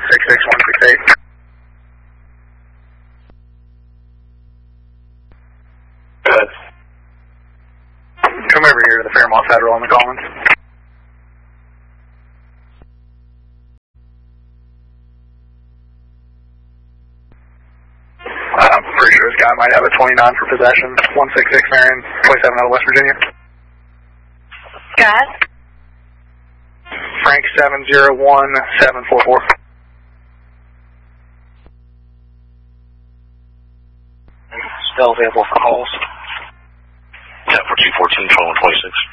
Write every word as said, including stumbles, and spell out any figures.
six six one six eight. Good. Come over here to the Fairmont Federal on the Collins. I'm pretty sure this guy might have a twenty-nine for possession. one six six Marion, twenty-seven out of West Virginia. Scott? Frank seven zero one seven four four. Still available for calls. ten fourteen fourteen, twenty-one twenty-six.